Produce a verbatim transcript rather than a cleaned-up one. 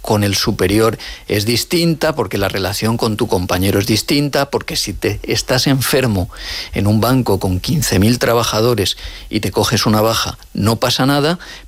con el superior es distinta, porque la relación con tu compañero es distinta, porque si te estás enfermo en un banco con quince mil trabajadores y te coges una baja, no pasa nada,